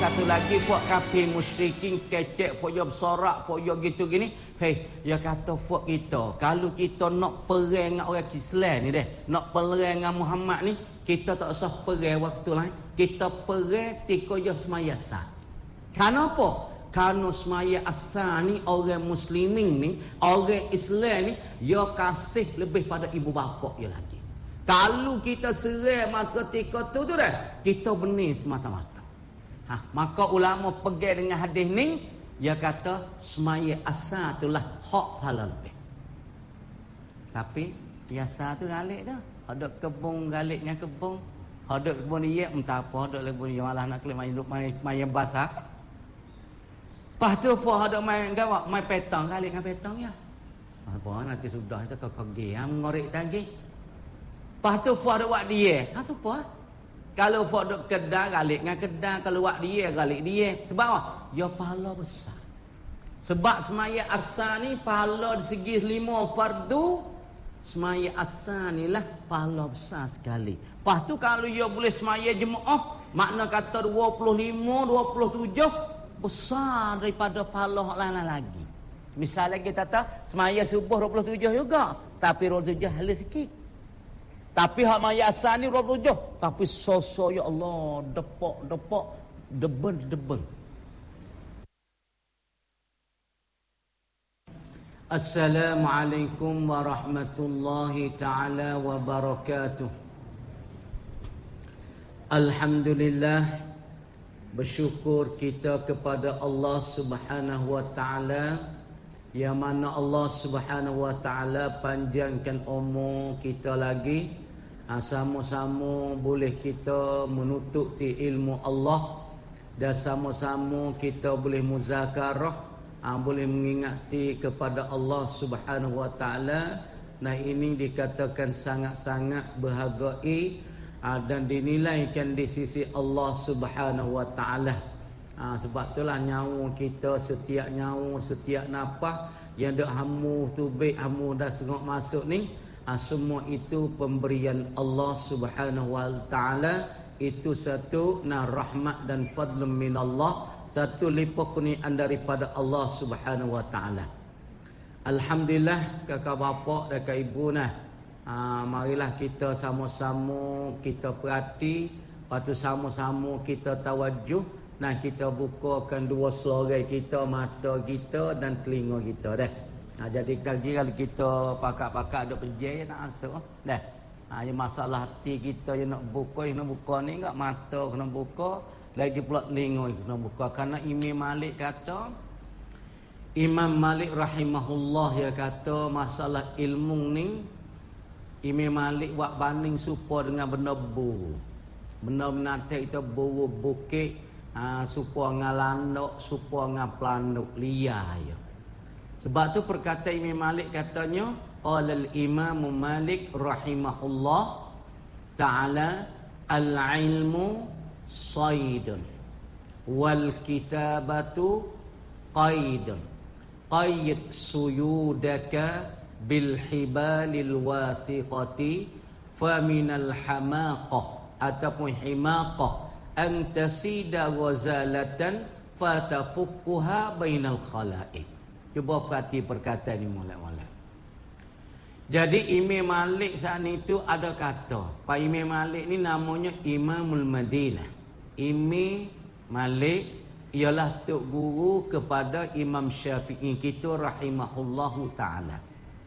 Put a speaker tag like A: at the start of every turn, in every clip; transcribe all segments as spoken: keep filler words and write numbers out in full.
A: satu lagi buat kafir musyrikin kecek pok yo bersorak pok yo gitu gini. Hei, dia kata buat kita, kalau kita nak perang dengan orang Islam ni deh, nak perang dengan Muhammad ni, kita tak usah perang waktu lain. Kita perang ketika yo semaya sah. Kenapa? Kerana semaya asal ni orang muslimin ni, orang Islam ni, dia kasih lebih pada ibu bapa dia lagi. Kalau kita serai mata ketika tu tu dah, kita benih semata-mata. Ha, maka ulama pegang dengan hadis ni, dia kata semaya asal itulah hak pahala lebih. Tapi biasa tu galik dah. Ada kebun galik dengan kebun. Ada kebun dia entah apa, ada kebun dia malah nak kelik main main main basah. Lepas tu apa ada main gawak, main petang galik dengan petang ya. Apa nanti sudah itu kau kegi, am ngorek lagi. Lepas tu apa ada buat dia. Ha apa? Kalau apa ada kedai galik dengan kedai, kalau buat dia galik dia. Sebab apa? Dia pahala besar. Sebab semaya asal ni pahala di segi lima fardu, semaya asal ni lah pahala besar sekali. Lepas tu kalau dia boleh semaya jemaah, makna kata dua puluh lima, dua puluh tujuh, besar daripada pahala lain lagi. Misalnya kita kata semaya subuh dua puluh tujuh juga, tapi dua puluh tujuh halus sikit. Tapi hak maya asal ni dua puluh tujuh, tapi sosok ya Allah depak-depak debel-debel. Assalamualaikum warahmatullahi taala wabarakatuh. Alhamdulillah, bersyukur kita kepada Allah Subhanahu wa taala, yang mana Allah Subhanahu wa taala panjangkan umur kita lagi, ha, sama-sama boleh kita menutupi ilmu Allah, dan sama-sama kita boleh muzakarah, ha, boleh mengingati kepada Allah Subhanahu wa taala. Nah, ini dikatakan sangat-sangat berhargai, ha, dan dinilaikan di sisi Allah Subhanahu wa taala. Ha, sebab itulah nyawa kita, setiap nyawa, setiap nafas yang dak hamu tubik, hamu dah sengok masuk ni, ha, semua itu pemberian Allah Subhanahu wa taala. Itu satu nah rahmat dan fadlun minallah, satu lipat kurniaan daripada Allah Subhanahu wa taala. Alhamdulillah, kakak bapa dan kakak ibu nah, ha, marilah kita sama-sama kita perhati, lepas tu sama-sama kita tawajuh. Nah, kita bukakan dua selorai kita, mata kita dan telinga kita dah. Nah, jadi kalau kita pakak-pakak ada pejai nak masuk dah. Ha, yang masalah hati kita yang nak buka, yang nak buka ni enggak mata kena buka, lagi pula telinga kena buka. Karena Imam Malik kata, Imam Malik rahimahullah ya kata masalah ilmu ni, Imam Malik buat banding supaya dengan benda bu. Benda-benda itu bu bukit, ha, supaya ngalandok, supaya ngaplanduk liar ya. Sebab tu perkata Imam Malik katanya, qala al-Imam Malik rahimahullah ta'ala, al-ilmu saydun wal kitabatu qaidun qayyid suyudaka bil hibalil wasiqati faminal hamaqah ataupun himaqah an tasida ghazalatan fatafukkuha bainal khalaiq. Cuba perhati perkataan ni mulai-mulai. Jadi Imam Malik saat itu ada kata, Pak Imam Malik ni namanya Imamul Madinah. Imam Malik ialah tok guru kepada Imam Syafi'i kita rahimahullahu taala.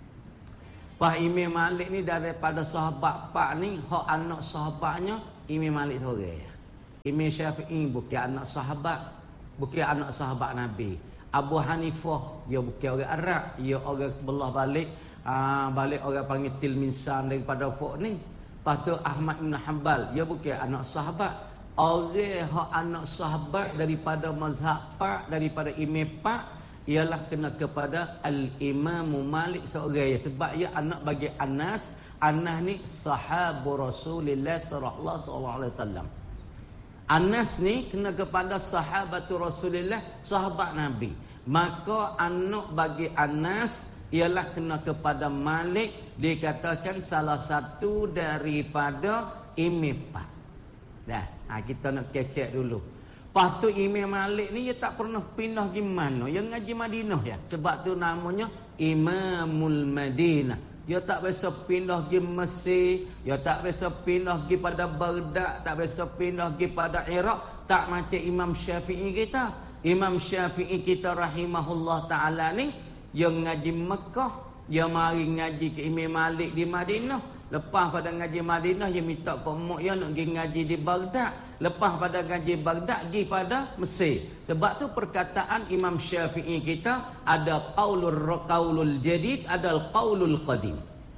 A: Pak Imam Malik ni daripada sahabat pak ni, hak anak sahabatnya Imam Malik seorang. Imam Syafi'i bukan anak sahabat, bukan anak sahabat Nabi. Abu Hanifah dia bukan orang Arab, dia orang belah balik, aa, balik orang panggil tilminsan daripada fuk ni. Lepas tu Ahmad bin Hanbal, dia bukan anak sahabat. Orang hak anak sahabat daripada mazhab pak, daripada imam pak, ialah kena kepada Al-Imam Malik seorang. Sebab dia anak bagi Anas. Anas ni sahabu Rasulullah sallallahu alaihi wasallam. Anas ni kena kepada sahabatu Rasulullah, sahabat Nabi. Maka anak bagi Anas ialah kena kepada Malik, dikatakan salah satu daripada imam pak. Dah, ha, kita nak kecek dulu. Lepas tu Imam Malik ni dia tak pernah pindah pergi mana. Dia ngaji Madinah ya. Sebab tu namanya Imamul Madinah. Dia tak biasa pindah pergi Mesir. Dia tak biasa pindah pergi pada Baghdad. Tak biasa pindah pergi pada Iraq. Tak macam Imam Syafi'i kita. Imam Syafi'i kita rahimahullah ta'ala ni, dia ngaji Mekah. Dia mari ngaji ke Imam Malik di Madinah. Lepas pada ngaji Madinah, dia minta pemuk dia nak pergi ngaji di Baghdad. Lepas pada ngaji Baghdad, pergi pada Mesir. Sebab tu perkataan Imam Syafi'i kita, ada qaulul qaulul jadid, ada qaulul qadim.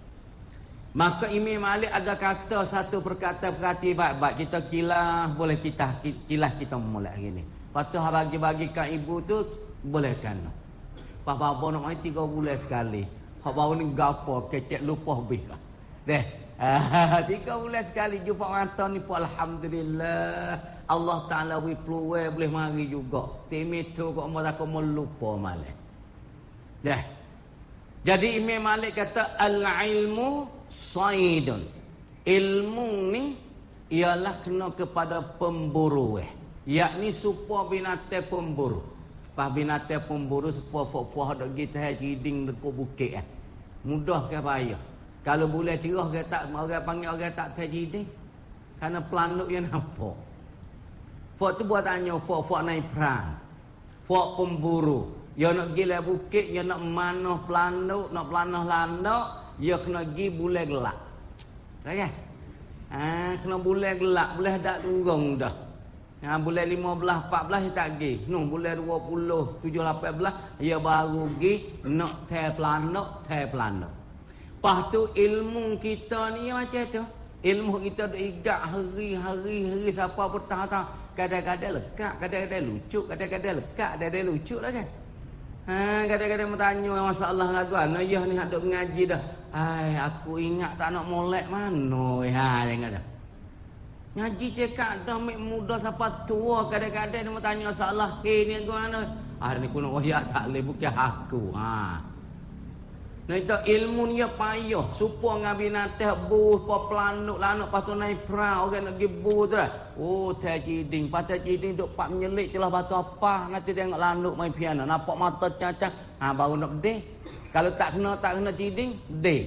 A: Maka Imam Malik ada kata satu perkataan perhati baik-baik. Kita kilah, boleh kita kilah kita mulai hari ni. Lepas tu bagi-bagikan ibu tu, boleh kan. Lepas bapa nak main tiga bulan sekali. Hak baru ni gapo, kecek lupa habis lah. Deh, ah, tiga bulan sekali jumpa mata ni pun alhamdulillah. Allah Taala beri peluang boleh mari juga. Timitu kok mau tak mau lupa malah. Deh. Jadi Imam Malik kata al-ilmu saidun. Ilmu ni ialah kena kepada pemburu eh. Yakni supaya binatang pemburu. Pas binatang pemburu supaya fok-fok dak gitu hiding dekat bukit eh. Mudah ke payah. Kalau boleh cerah orang tak, orang panggil orang tak tajidin. Kerana pelanuk yang nampak. Fok tu buat tanya, fok-fok naik perang. Fok pemburu. Dia nak pergi lah bukit, dia nak manah pelanuk, nak pelanah landak, dia kena pergi boleh gelap. Okay? Ha, kena boleh gelap, boleh tak tunggung dah. Ha, boleh lima belas, empat belas dia tak pergi. No, boleh dua puluh, tujuh, lapan belas, dia baru pergi nak teh pelanuk, teh pelanuk. Lepas tu ilmu kita ni macam tu. Ilmu kita duk igak hari-hari hari siapa bertahun-tahun. Kadang-kadang lekat, kadang-kadang lucu, kadang-kadang lekat, kadang-kadang lucu lah kan. Ha, kadang-kadang bertanya masalah lagu ana ya ni hak duk ngaji dah. Ai aku ingat tak nak molek mano. Ha jangan dah. Ngaji cakap dah mek muda sampai tua, kadang-kadang dia bertanya masalah, "Eh ni aku mana?" Ah ni ku nak royak tak leh bukan aku. Ha. Nah itu ilmu ni payah. Supaya ngabi natih bu, supaya pelanuk lanuk lepas tu naik perahu orang nak pergi bu tu lah. Oh tajiding, pas tajiding duk pak menyelik celah batu apa. Nanti tengok lanuk main piano, nampak mata cacang. Ha baru nak deh. Kalau tak kena tak kena jiding, deh.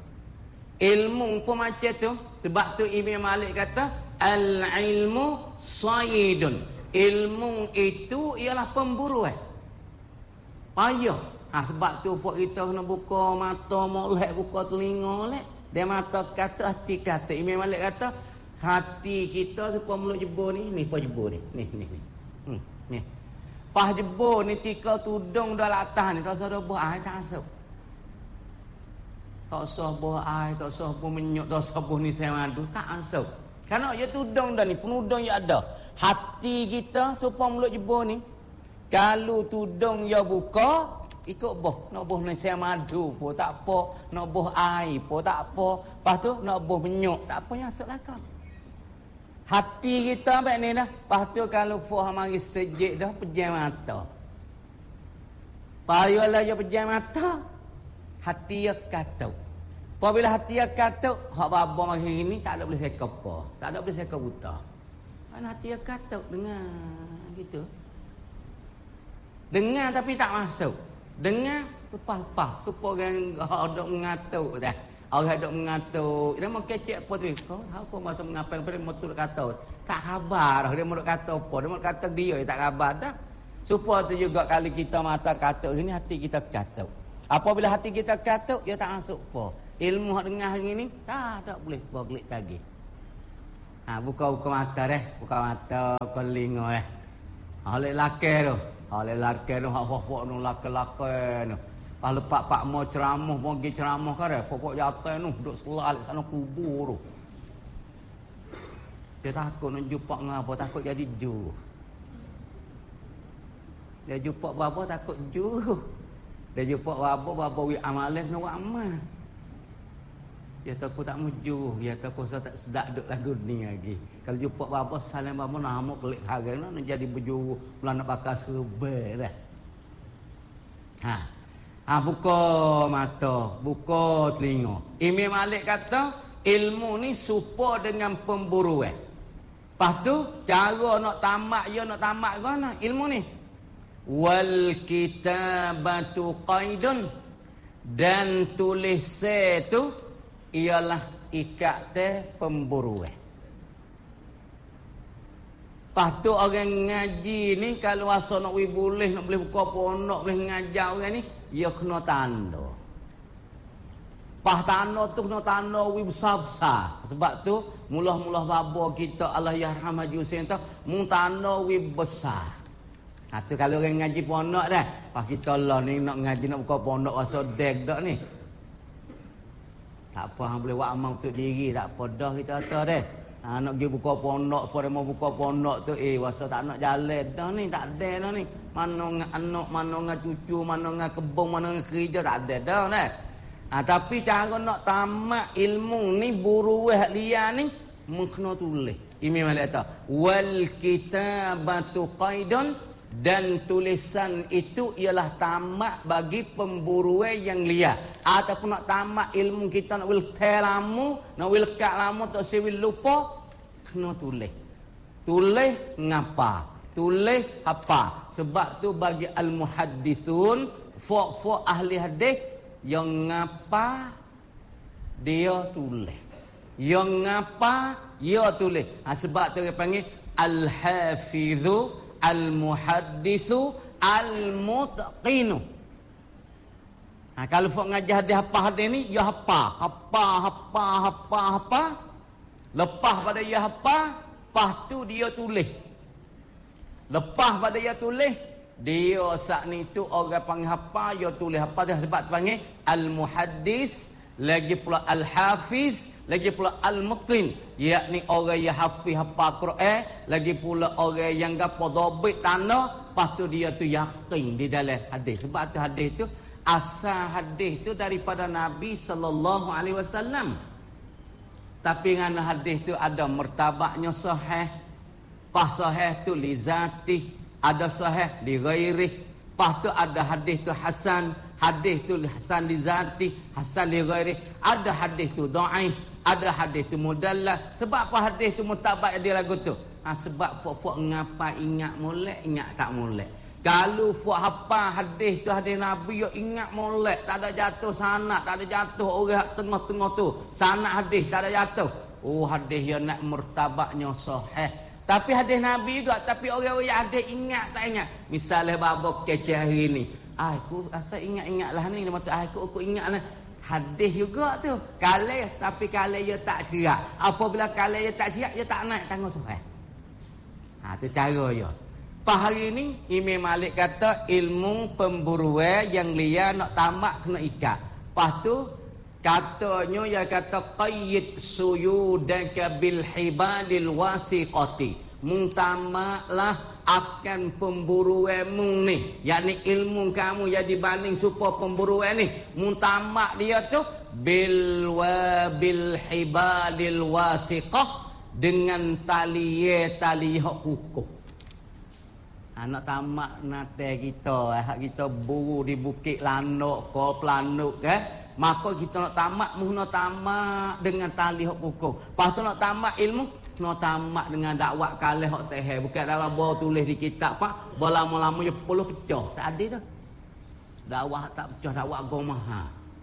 A: Ilmu pun macam tu. Sebab tu Imam Malik kata al-ilmu saidun. Ilmu itu ialah pemburu eh. Payah. Ha, sebab tu pok kita kena buka mata molek, buka telinga lek. Dia mata kata, hati kata. Imam Malik kata, hati kita supaya mulut jebur ni, ni pas jebur ni. Ni ni ni. Hmm, ni. Pas jebur ni tika tudung dah latah ni, tak usah buah air tak masuk. Tak usah buah air, tak usah buah menyuk, tak usah buah ni saya madu, tak masuk. Karena dia tudung dah ni, penudung dia ada. Hati kita supaya mulut jebur ni, kalau tudung dia buka, ikut boh, nak boh nasi madu pun tak apa, nak boh air pun tak apa, lepas tu nak boh menyuk tak apa, yang masuk lakar. Hati kita baik ni dah. Lepas tu kalau fuh mari sejik dah, pejam mata. Payahlah dia pejam mata, hati dia katuk. Apabila hati dia katuk, hak baba mari ni tak ada boleh seka apa, tak ada boleh seka buta. Kan hati dia katuk dengar gitu. Dengar tapi tak masuk. Dengar lepas-lepas supaya orang ada mengatuk dah. Orang ada mengatuk. Dia mau kecek apa tu? Kau apa masa mengapai pada motor kata. Tak khabar dia mau kata apa. Dia mau kata dia tak khabar dah. Supaya tu juga kali kita mata katuk ini hati kita katuk. Apabila hati kita katuk dia tak masuk apa. Ilmu hak dengar hari ni tak tak boleh bergelik lagi. Ha buka-buka mata deh, buka mata telinga deh. Oleh laki tu. Oleh laki tu hak-hak nu laki-laki tu. Pas lepak pak mau ceramah, mau pergi ceramah kan dah. Pokok jatuh tu duduk selah sana kubur tu. Dia takut nak jumpa ngapa, takut jadi ju. Dia jumpa bapa takut ju. Dia jumpa bapa, bapa wi amalan nak amal. Dia takut tak muju, dia takut tak sedak duk lagu ni lagi. Kalau jumpa bapa salam bapa nak hamuk kelik harga nak jadi berjuru, mula nak bakar serba dah. Ha. Ha buka mata, buka telinga. Imam Malik kata ilmu ni serupa dengan pemburu eh. Lepas tu cara nak tamat ya nak tamat gana ilmu ni. Wal kitabatu qaidun, dan tulis tu ialah ikat teh pemburuan. Lepas tu orang ngaji ni kalau asa nak we boleh nak boleh buka pondok boleh ngajar orang ni, ya kena tanda. Pah tanda tu kena tanda we besar-besar. Sebab tu mula-mula bapa kita Allah yarham Haji Hussein tu mung tanda we besar. Ha tu kalau orang ngaji pondok dah. Pah kita lah ni nak ngaji nak buka pondok rasa deg dak ni. Tak apa hang boleh buat amal untuk diri, tak apa dah kita kata deh. Ha nak pergi buka pondok, pada mau buka pondok tu eh rasa tak nak jalan dah ni, tak ada dah ni. Mana ngak anak, mana ngak cucu, mana ngak kebun, mana ngak kerja tak ada dah dah. Ha tapi cara nak tamat ilmu ni buru weh liar ni mun kena tulis. Imam Malik kata wal kitabatu qaidun, dan tulisan itu ialah tamat bagi pemburuan yang liar. Ataupun nak tamat ilmu kita nak wil telamu, nak wil kat lama tak sewil lupa, kena tulis. Tulis ngapa? Tulis apa? Sebab tu bagi al-muhaddithun, fok-fok ahli hadis yang ngapa dia tulis. Yang ngapa dia tulis. Ha, sebab tu dia panggil al-hafidhu al-muhaddithu al-mutqinu. Ha, kalau fok ngajar hadis apa hadis ni, ya apa, apa, apa, apa, apa. Lepas pada ya apa, lepas tu dia tulis. Lepas pada dia tulis, dia saat ni tu orang panggil apa, dia tulis apa dia sebab panggil al-muhaddis, lagi pula al-hafiz, lagi pula al-mutqin, yakni orang yang hafiz hafal Quran, lagi pula orang yang gapo dhabit tanda, lepas tu dia tu yakin di dalam hadis. Sebab tu hadis tu asal hadis tu daripada Nabi sallallahu alaihi wasallam. Tapi ngana hadis tu ada martabaknya sahih. Pas sahih tu li zatih, ada sahih li ghairih. Pas tu ada hadis tu hasan, hadis tu hasan li zatih, hasan li ghairih. Ada hadis tu dhaif, ada hadis tu mudallah. Sebab apa hadis tu mutabak dia lagu tu? Ha, sebab fok-fok ngapa ingat molek, ingat tak molek. Kalau fok hafal hadis tu hadis Nabi yo ingat molek, tak ada jatuh sanad, tak ada jatuh orang tengah-tengah tu. Sanad hadis tak ada jatuh. Oh hadis yo nak martabaknya sahih. Tapi hadis Nabi juga, tapi orang-orang yang hadis ingat tak ingat. Misalnya babak keceh hari ni. Ah, aku asal ingat-ingatlah ni, nama tu ah, aku aku ingatlah. Hadis juga tu. Kalau tapi kalau dia tak syirak. Apabila kalau dia tak syirak, dia tak naik tanggung sahih. Ha tu cara dia. Pas hari ni Imam Malik kata ilmu pemburuan yang liar nak tamat kena ikat. Lepas tu katanya dia kata qayyid suyudaka bil hibadil wasiqati. Mung tamatlah akan pemburuanmu ni, yakni ilmu kamu yang dibanding supaya pemburuan ni mung tamat dia tu bil wa bil hibadil wasiqah, dengan tali tali hak kukuh. Anak tamak nate kita, hak kita buru di Bukit Lanuk, ko Planuk kan. Maka kita nak tamak, mu nak tamak dengan tali hak kukuh. Lepas tu nak tamak ilmu, nak tamak dengan dakwah kalih hak teh. Bukan dakwah bawa tulis di kitab pak, lama-lama ya puluh pecah. Tak ada tu. Dakwah tak pecah, dakwah agama ha.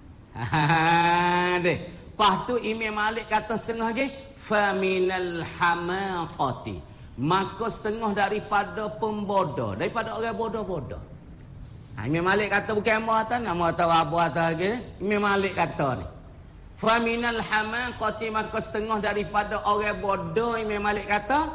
A: Ha deh. Lepas tu Imam Malik kata setengah lagi, faminal hamaqati. Maka setengah daripada pembodoh, daripada orang bodoh-bodoh. Ha, Imam Malik kata bukan apa atas, nama tahu apa atas lagi. Imam Malik kata ni. Faminal hamaqati, maka setengah daripada orang bodoh, Imam Malik kata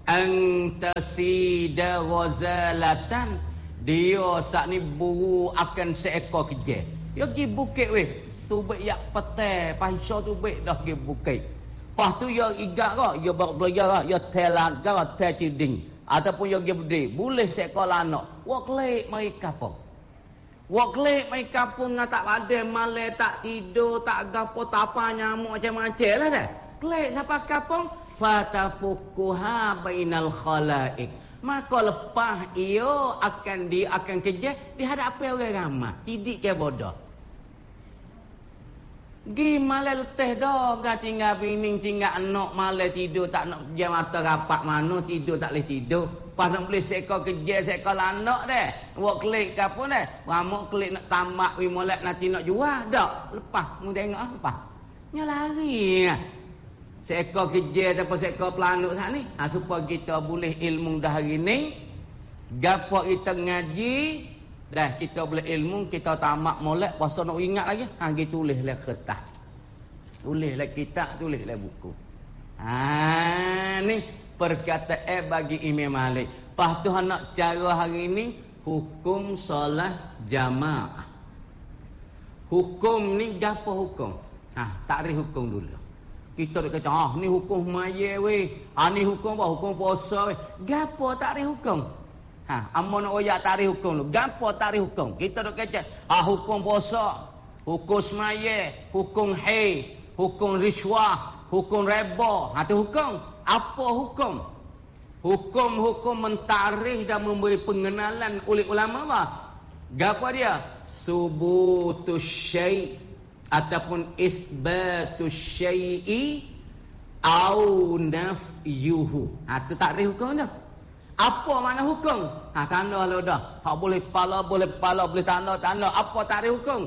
A: antasida ghazalatan, dia saat ni buru akan seekor kejel. Dia pergi bukit weh, tubik yak petai, panca tubik dah pergi bukit. Lepas tu dia igak kau, dia belajar kau, dia telan kau, tel ciding. Ataupun dia pergi berdiri, boleh seekor lanak. Wak lek mai kapung. Wak lek mai kapung, tak ada malai, tak tidur, tak gapo, tak apa, nyamuk macam-macam lah dah. Lek siapa kapung? Fatafukuha bainal khalaik. Maka lepas ia akan dia akan kerja di hadapan orang ramai. Cidik ke bodoh. Gi malam letih dah, gak tinggal bini, tinggal anak malam tidur tak nak jam mata rapat mana tidur tak boleh tidur. Pas nak beli seekor kerja, seekor anak deh. Buat klik ke apa deh. Ramuk klik nak tamak, wi molek nanti nak jual. Dak, lepas. Mu tengok ah, lepas. Nya lari. Seekor kerja ataupun seekor pelanuk saat ni. Ha, supaya kita boleh ilmu dah hari ni. Gapo kita ngaji. Dah kita boleh ilmu, kita tamak molek. Pasal nak ingat lagi. Ha, kita tulislah kertas. Tulislah kitab, tulislah buku. Ha, ni. Perkataan bagi Imam Malik. Lepas tu nak cara hari ni hukum solat jamaah. Hukum ni gapo hukum? Ha, takrif hukum dulu. Kita dak kata, ah ni hukum maya weh. Ah ni hukum apa? Hukum puasa weh. Gapo takrif hukum? Ha, amon nak oyak takrif hukum dulu. Gapo takrif hukum? Kita dak kata, ah hukum puasa, hukum semaya, hukum haid, hukum riswah, hukum riba. Ha tu hukum. Apa hukum? Hukum-hukum mentarikh dan memberi pengenalan oleh ulama apa? Gapo dia? Subutus syai' ataupun isbatus syai'i au nafyuhu. Ha tu takrif hukum tu. Apa makna hukum? Ha tanda lo dah. Hak boleh pala, boleh pala, boleh tanda, tanda. Apa takrif hukum?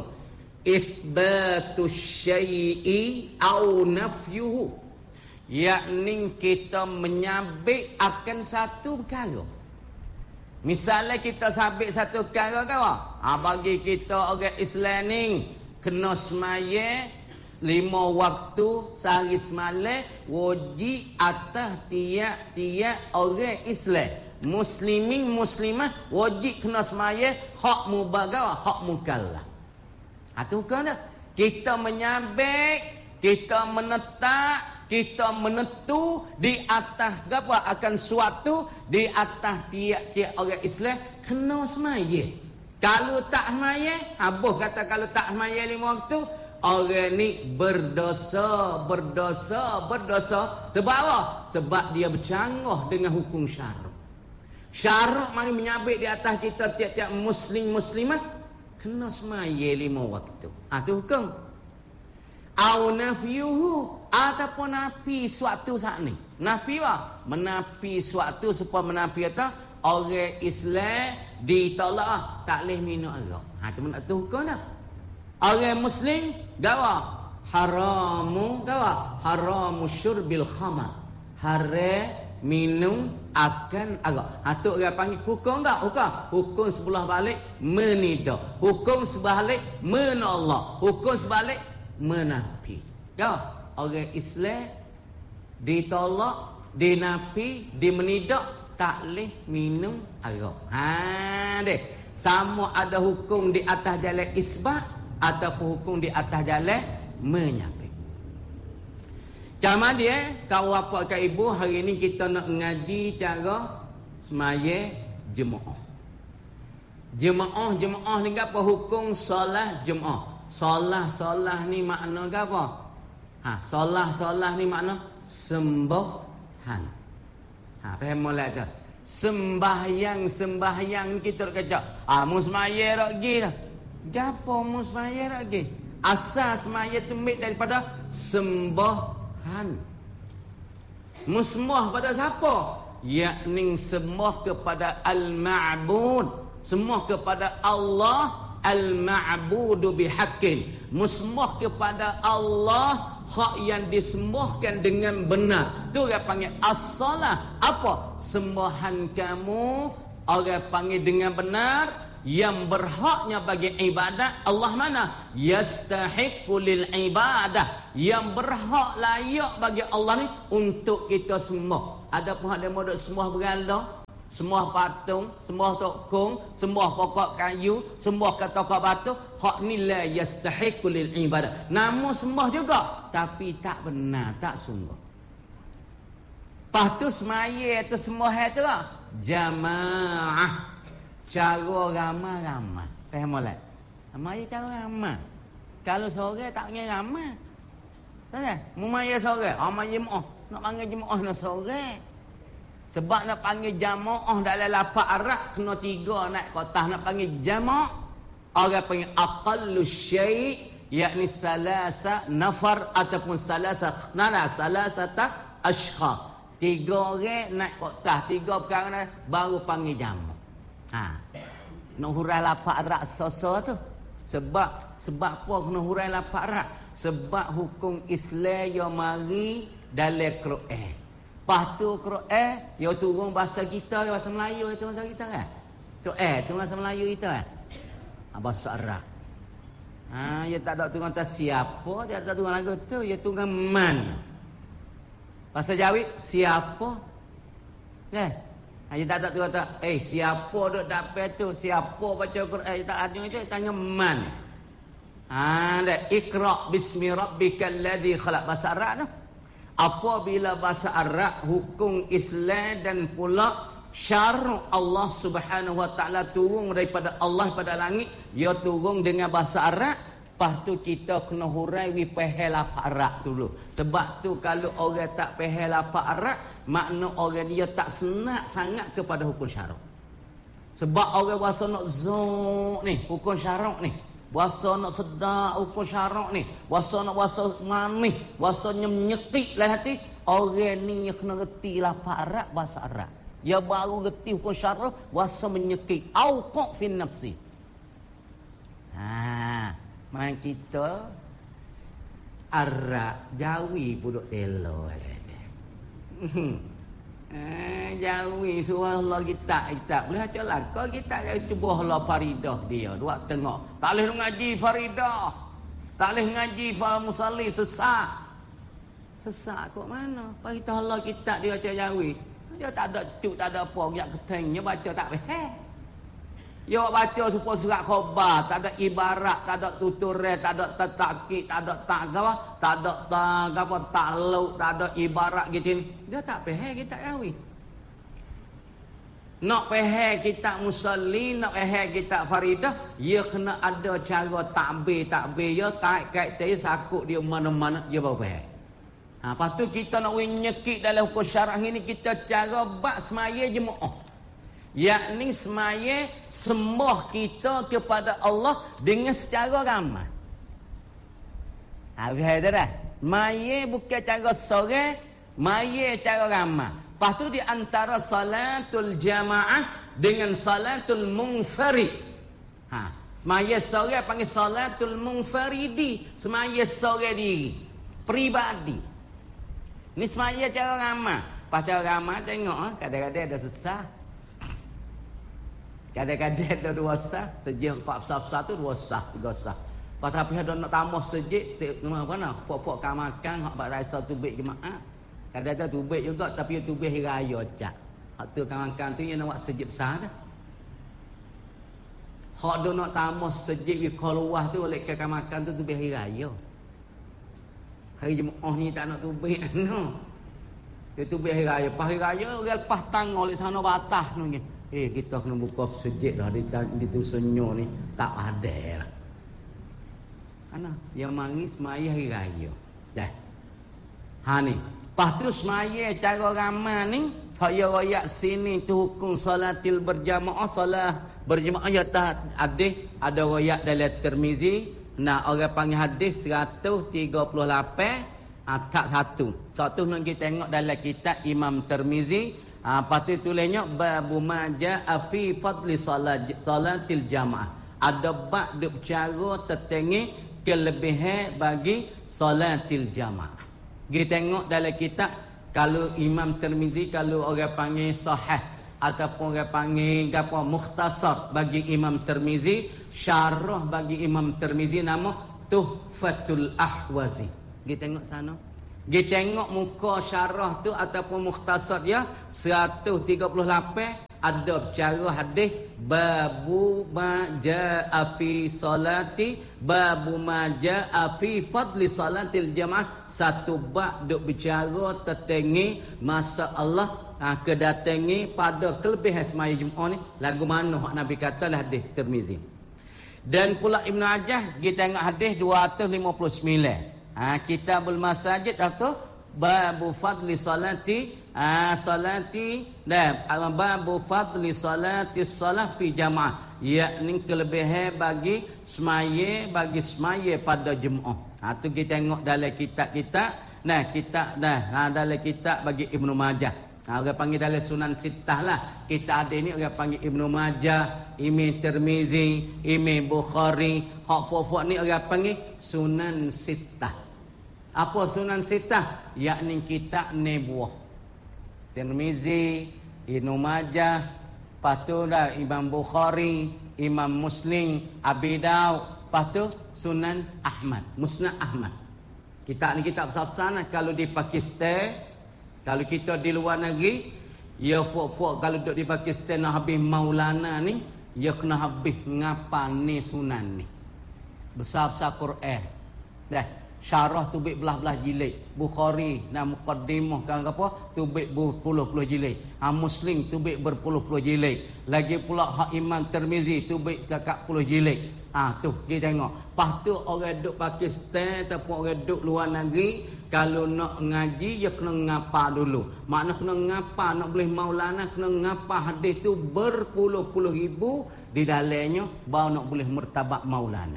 A: Isbatus syai'i au nafyuhu. Yakni kita menyabik akan satu perkara. Misalnya kita sabik satu perkara ke apa? Ha, bagi kita orang Islam ni kena semaya lima waktu sehari semalam wajib atas tiap-tiap orang Islam. Muslimin muslimah wajib kena semaya hak mubagawah, hak mukallaf. Ha tu kan? Kita menyabik, kita menetap, kita menentu di atas apa akan suatu di atas tiap-tiap orang Islam kena semaya. Kalau tak semaya, habis kata kalau tak semaya lima waktu, orang ni berdosa, berdosa, berdosa. Sebab apa? Sebab dia bercanggah dengan hukum syarak. Syarak mari menyabit di atas kita tiap-tiap muslim muslimat kena semaya lima waktu. Ah tu hukum. Au nafyuhu ataupun nafi suatu saat ni. Nafi apa? Menafi suatu supaya menafi kata orang Islam ditolak tak boleh minum arak. Ha tu nak tu hukum dah. Orang muslim gawa haramu gawa haramu syurbil khamar. Haram minum akan arak. Ha tu orang panggil hukum tak? Hukum. Hukum sebelah balik menidak. Hukum sebelah balik menolak. Hukum sebalik menafi. Ya, orang Islam ditolak, dinafi, dimenidak tak boleh minum arak. Ha deh. Sama ada hukum di atas jalan isbat ataupun hukum di atas jalan menyabik. Macam dia, kau apa kau ibu hari ni kita nak ngaji cara semaya jemaah. Jemaah jemaah ni apa hukum solat jemaah? Solah-solah ni makna ke apa? Ha, solah-solah ni makna sembahan. Ha, faham molek tu? Sembahyang-sembahyang kita kata, ah mu semaya dak gi dah. Gapo mu semaya dak gi? Asal semaya tu mik daripada sembahan. Mu sembah pada siapa? Yakni sembah kepada al-ma'bud, sembah kepada Allah al-ma'budu bihaqqin, musembah kepada Allah hak yang disembahkan dengan benar. Tu orang panggil as-salah. Apa? Sembahan kamu orang panggil dengan benar yang berhaknya bagi ibadat Allah mana? Yastahiqu lil ibadah, yang berhak layak bagi Allah ni untuk kita sembah. Ada pun ada modok sembah berhala, sembah patung, sembah tokong, sembah pokok kayu, sembah ke tokok batu, hak ni la yastahiqu lil ibadah. Namun sembah juga tapi tak benar, tak sungguh. Lepas tu semaya tu sembah tu lah jamaah, cara ramai-ramai. Faham tak? Semaya cara ramai. Kalau sore tak panggil ramai. Tahu? Mumaya sore, amai jemaah. Nak panggil jemaah nak sore. Sebab nak panggil jamaah dalam lapak Arab kena tiga naik kotah. Nak panggil jamaah, orang panggil aqallu syai' yakni salasa nafar ataupun salasa nala salasata ashkhas. Tiga orang naik kotah, tiga perkara baru panggil jamak. Ha. Nak hurai lapak rak soso tu. Sebab sebab apa kena hurai lapak rak? Sebab hukum Islam yang mari dalam Quran. Lepas tu Quran dia turun bahasa kita, bahasa Melayu itu bahasa kita kan. Quran tu bahasa Melayu kita kan. Ha, bahasa Arab. Ha, dia tak ada turun atas siapa, dia tak turun lagu tu, dia turun man. Bahasa Jawi siapa? Eh, dia tak ada turun atas, eh siapa duk dapat tu, siapa baca Quran, dia tak ada itu, tanya man. Ha, dah Iqra bismi rabbikal ladzi khalaq, bahasa Arab tu. Apabila bahasa Arab hukum Islam dan pula syarak Allah Subhanahu wa taala turun daripada Allah pada langit, dia turun dengan bahasa Arab. Lepas tu kita kena hurai wi faham lafaz Arab dulu. Sebab tu kalau orang tak faham lafaz Arab, makna orang dia tak senang sangat kepada hukum syarak. Sebab orang bahasa nak zuk ni, hukum syarak ni. Bahasa nak sedar hukum syarak ni, bahasa nak bahasa manis, bahasa menyekik lah hati. Orang ni yang kena reti lafaz Arab, bahasa Arab. Dia baru reti hukum syarak, bahasa menyekik. Auqa fi nafsi. Ha, main kita Arab Jawi pun duk telo. Eh, Jawi suruh Allah kita kita boleh baca lah. Kau kita cuba Allah faridah dia. Dua tengok. Tak boleh ngaji faridah. Tak boleh ngaji fa musalli sesak. Sesak kok mana? Faridah Allah kita dia baca Jawi. Dia tak ada cuk, tak ada apa, yak ketengnya baca tak faham. Dia baca supaya surat khabar, tak ada ibarat, tak ada tuturan, tak ada tatakik, tak ada tak apa, tak ada tak apa, takluk, tak ada ibarat gitu. Dia tak faham kita Jawi. Nak faham kita musalli, nak faham kita faridah, dia kena ada cara takbir, takbir dia kait-kait dia sakut dia mana-mana dia baru faham. Ha, lepas tu kita nak nyekik dalam hukum syarah ini, kita cara bak semaya jemaah. Yakni semaya sembah kita kepada Allah dengan secara ramai. Ha, faham dah? Maya bukan cara seorang, maya cara ramai. Lepas tu di antara salatul jamaah dengan salatul munfarid. Ha, semaya seorang panggil salatul munfaridi, semaya seorang diri, pribadi. Ni semaya cara ramai. Pas cara ramai tengok kadang-kadang ada susah. Kadang-kadang ada dua sah, sejak empat sah tu dua sah, tiga sah. Pas tapi ada nak tambah sejak, mana mana, pok-pok kamakan, hak bak rasa tubik jemaah. Kadang-kadang tubik juga, tapi tubik hari raya cak. Hak tu kamakan tu yang nak buat sejak besar dah. Hak dia nak tambah sejak di keluar tu, oleh ke kamakan tu tubik hari raya. Hari jemaah ni tak nak tubik, no. Dia tubik hari raya. Pas hari raya, orang lepas tang oleh sana batas ni. Eh, kita kena buka sejik dah di, di tusunyo ni. Tak ada lah. Karena yang mari semaya hari raya. Dah. Ha ni. Lepas tu semaya cara ramai ni. Hak ya rakyat sini tu hukum salatil berjamaah. Salat berjamaah ya tak hadis. Ada rakyat dalam Tirmizi. Nah, orang panggil hadis seratus tiga puluh lapan. Ha, tak satu. Satu nak kita tengok dalam kitab Imam Tirmizi. Ah, ha, lepas tu tulisnya babu maja'a fi fadli salat salatil jamaah. Ada bab duk cara tertengi kelebihan bagi salatil jamaah. Kita tengok dalam kitab kalau Imam Tirmizi, kalau orang panggil sahih ataupun orang panggil apa mukhtasar bagi Imam Tirmizi, syarah bagi Imam Tirmizi nama Tuhfatul Ahwazi. Kita tengok sana. Kita tengok muka syarah tu ataupun mukhtasar dia seratus tiga puluh lapan, ada cara hadis babu ma jaa fi salati, babu ma jaa fi fadli salatil jamaah. Satu bab duk bicara tertengi masa Allah ha, kedatangi pada kelebihan semaya Jumaat ni. Lagu mana hak Nabi kata lah hadis Tirmizi. Dan pula Ibn Ajah kita tengok hadis dua ratus lima puluh sembilan. Ha, Kitabul Masajid atau babu fadli salati ah salati dah babu fadli salati salah fi jamaah, yakni kelebihan bagi semaya bagi semaya pada jemaah. Ha tu kita tengok dalam kitab-kitab. Nah, kitab dah ha, dalam kitab bagi Ibnu Majah. Ha, orang panggil dalam Sunan Sittah lah. Kita ada ni orang panggil Ibnu Majah, Imam Tirmizi, Imam Bukhari. Hak fok-fok ni orang panggil Sunan Sittah. Apa Sunan Sittah? Yakni kitab Nubuwah. Tirmizi, Ibnu Majah, patu dah Imam Bukhari, Imam Muslim, Abi Daud, patu Sunan Ahmad, Musnad Ahmad. Kitab ni kitab besar-besar lah. Kalau di Pakistan, kalau kita di luar negeri, ya fok-fok kalau duduk di Pakistan nak habis Maulana ni, ya kena habis ngapa ni Sunan ni. Besar-besar Quran. Dah, syarah tu bik belah-belah jilid. Bukhari dan muqaddimah kan apa? Tu bik berpuluh-puluh jilid. Ha, Muslim tu bik berpuluh-puluh jilid. Lagi pula hak Imam Tirmizi tu bik kakak puluh jilid. Ah ha, tu kita tengok. Lepas tu orang duduk Pakistan ataupun orang duduk luar negeri, kalau nak ngaji dia kena ngapa dulu. Makna kena ngapa, nak boleh Maulana kena ngapa hadis tu berpuluh-puluh ribu di dalamnya baru nak boleh mertabat Maulana.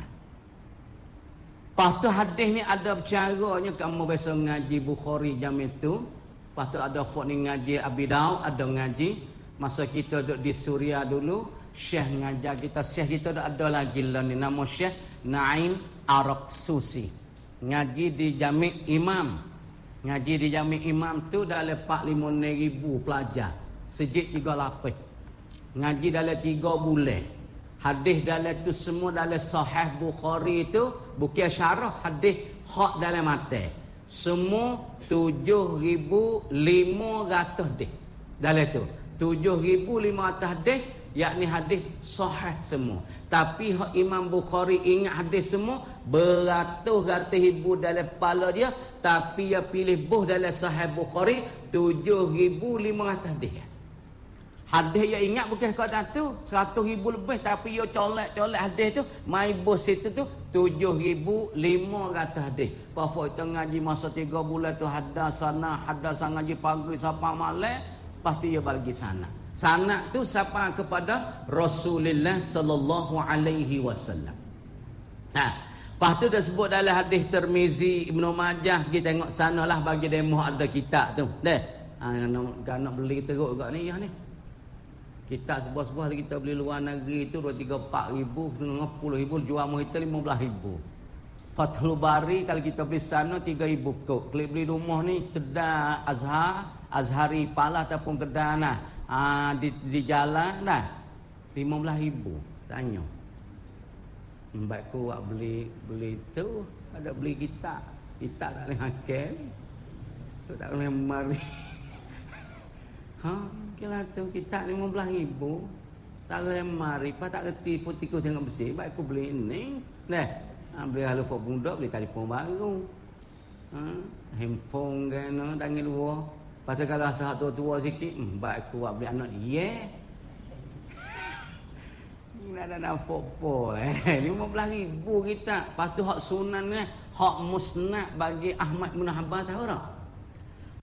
A: Lepas tu hadis ni ada bercaranya kamu biasa ngaji Bukhari jam itu. Lepas tu ada fok ni ngaji Abi Daud, ada ngaji masa kita duduk di Suria dulu. Syekh ngajar kita, Syekh kita dah ada lagi lah ni, nama Syekh Naim Araqsusi. Ngaji di Jami' Imam. Ngaji di Jami' Imam tu dah lepak lima ribu pelajar. Sejik tiga lapis. Ngaji dalam tiga bulan. Hadis dalam tu semua dalam Sahih Bukhari tu, bukan syarah hadis hak dalam mata. Semua tujuh ribu lima ratus hadis. Dalam tu tujuh ribu lima ratus hadis, yakni hadis sahih semua. Tapi Imam Bukhari ingat hadis semua beratus-ratus ribu dalam kepala dia, tapi dia pilih buh dalam Sahih Bukhari tujuh ribu lima ratus hadis. Hadis dia ingat bukan kata tu seratus ribu lebih, tapi dia colek-colek hadis tu mai buh situ tu tujuh ribu lima ratus hadis. Apa kita ngaji masa tiga bulan tu hadasana hadasan ngaji pagi sampai malam, pasti dia bagi sana. Sanad tu siapa kepada Rasulullah sallallahu alaihi wasallam. Ha, lepas tu dah sebut dalam hadis Tirmizi, Ibnu Majah, kita tengok sanalah bagi demo ada kitab tu. Deh. Ha, nak nak beli teruk juga ni ya ni. Kitab sebuah-sebuah kita beli luar negeri tu dua tiga empat ribu, setengah puluh ribu, jual mu kita lima belas ribu. Fathul Bari kalau kita beli sana tiga ribu kok. Kalau beli rumah ni kedai Azhar, Azhari Pala ataupun kedai nah. Ah di di jalan dah lima belas ribu. Tanya. Mbak ku buat beli beli tu ada beli kitab. Kitab tak boleh makan. Tu tak boleh mari. Ha, kira tu kitab lima belas ribu. Tak boleh mari, pa tak reti putih tengok bersih. Mbak ku beli ni. Dah. Ha, beli halu pok bunda, beli telefon baru. Ha, handphone kan no tangi luar. Pasal kalau asal tua-tua sikit, hmm, baik aku buat beli anak dia. Ini ada nampak-nampak eh. lima belas ribu kita. Lepas tu hak sunan ni, hak musnad bagi Ahmad bin Hanbal tahu tak?